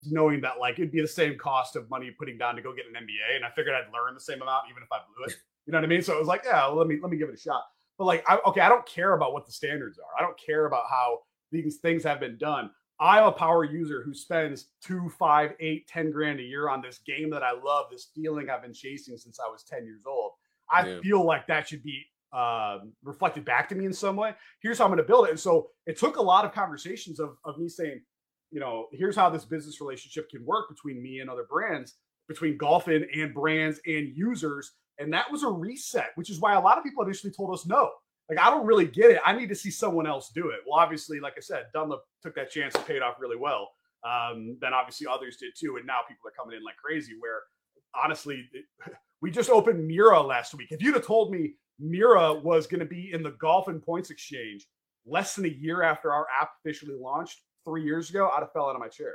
knowing that like it'd be the same cost of money putting down to go get an MBA, and I figured I'd learn the same amount even if I blew it. You know what I mean? So it was like, yeah, let me give it a shot. But like, I don't care about what the standards are. I don't care about how these things have been done. I'm a power user who spends 2, 5, 8, 10 grand a year on this game that I love, this feeling I've been chasing since I was 10 years old. I feel like that should be reflected back to me in some way. Here's how I'm going to build it. And so it took a lot of conversations of me saying, you know, here's how this business relationship can work between me and other brands, between Golfin and brands and users. And that was a reset, which is why a lot of people initially told us no. Like, I don't really get it. I need to see someone else do it. Well, obviously, like I said, Dunlop took that chance and paid off really well. Then obviously others did too. And now people are coming in like crazy, where honestly, we just opened Mira last week. If you'd have told me Mira was going to be in the Golfin Points Exchange less than a year after our app officially launched 3 years ago, I'd have fell out of my chair.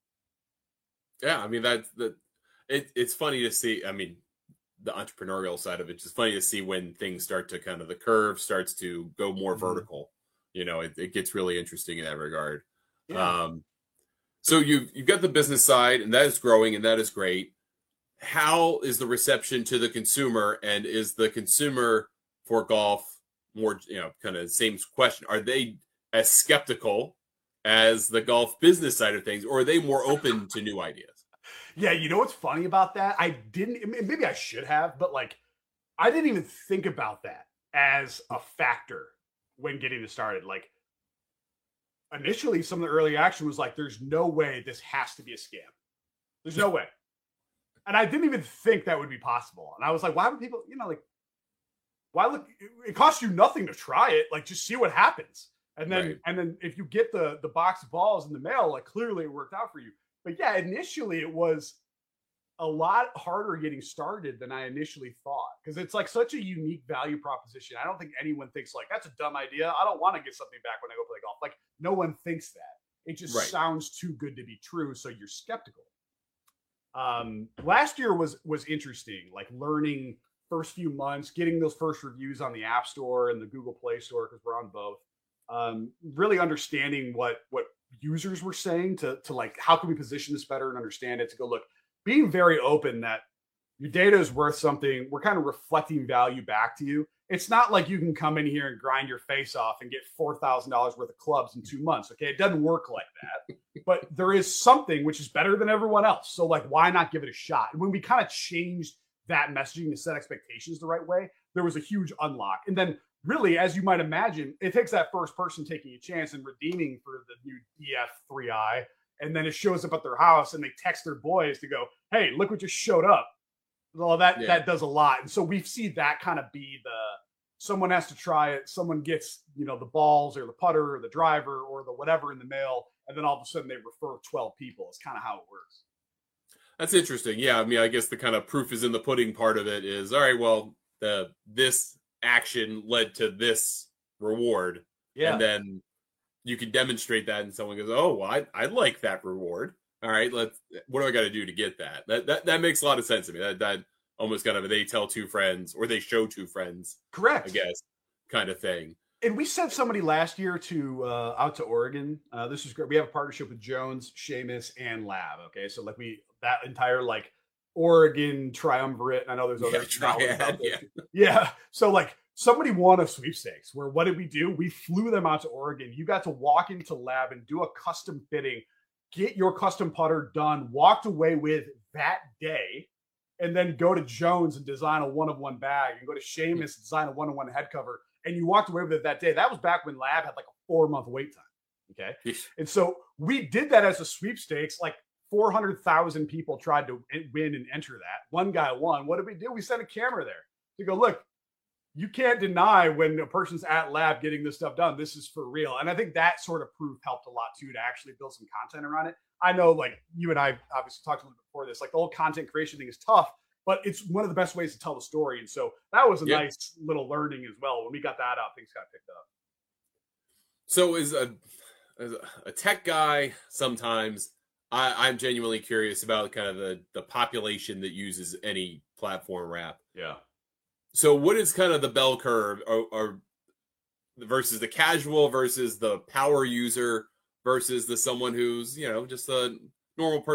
Yeah, I mean, it's funny to see. I mean, the entrepreneurial side of it, it's funny to see when things start to kind of, the curve starts to go more vertical. You know, it gets really interesting in that regard. Yeah. So you've got the business side, and that is growing, and that is great. How is the reception to the consumer, and is the consumer for golf more, you know, kind of same question? Are they as skeptical as the golf business side of things, or are they more open to new ideas? Yeah, you know what's funny about that? I didn't, maybe I should have, but like, I didn't even think about that as a factor when getting this started. Like, initially, some of the early action was like, there's no way this has to be a scam. There's no way. And I didn't even think that would be possible. And I was like, why would people, you know, like, why look, it costs you nothing to try it. Like, just see what happens. And then, and then if you get the box of balls in the mail, like, clearly it worked out for you. But yeah, initially it was a lot harder getting started than I initially thought, because it's like such a unique value proposition. I don't think anyone thinks like, that's a dumb idea. I don't want to get something back when I go play golf. Like, no one thinks that. It just sounds too good to be true. So you're skeptical. Last year was interesting, like learning first few months, getting those first reviews on the App Store and the Google Play Store, because we're on both. Really understanding what users were saying to like, how can we position this better and understand it, to go, look, being very open that your data is worth something. We're kind of reflecting value back to you. It's not like you can come in here and grind your face off and get $4,000 worth of clubs in 2 months. Okay. It doesn't work like that, but there is something which is better than everyone else. So like, why not give it a shot? And when we kind of changed that messaging to set expectations the right way, there was a huge unlock. And then really, as you might imagine, it takes that first person taking a chance and redeeming for the new DF3i. And then it shows up at their house and they text their boys to go, hey, look what just showed up. Well, that does a lot. And so we see that kind of be someone has to try it. Someone gets, you know, the balls or the putter or the driver or the whatever in the mail. And then all of a sudden they refer 12 people. It's kind of how it works. That's interesting. Yeah. I mean, I guess the kind of proof is in the pudding part of it is, all right, well, this action led to this reward. Yeah. And then you can demonstrate that and someone goes, oh, well, I'd like that reward. All right, what do I got to do to get that? That makes a lot of sense to me. That almost kind of they tell two friends or they show two friends. Correct. I guess kind of thing. And we sent somebody last year out to Oregon. This is great. We have a partnership with Jones, Seamus, and Lab. Okay. So like that entire like Oregon triumvirate. And I know there's other yeah. So like somebody won a sweepstakes where what did we do? We flew them out to Oregon. You got to walk into Lab and do a custom fitting, get your custom putter done, walked away with that day, and then go to Jones and design a one-of-one bag, and go to Seamus and design a one-of-one head cover. And you walked away with it that day. That was back when Lab had like a 4-month wait time. Okay. And so we did that as a sweepstakes. Like 400,000 people tried to win and enter that. One guy won. What did we do? We sent a camera there to go, look, you can't deny when a person's at Lab getting this stuff done. This is for real. And I think that sort of proof helped a lot too, to actually build some content around it. I know like you and I obviously talked a little bit before this, like the whole content creation thing is tough, but it's one of the best ways to tell the story. And so that was a nice little learning as well. When we got that out, things got picked up. So as a tech guy, sometimes I'm genuinely curious about kind of the population that uses any platform app. Yeah. So what is kind of the bell curve or versus the casual versus the power user versus the someone who's, you know, just a normal person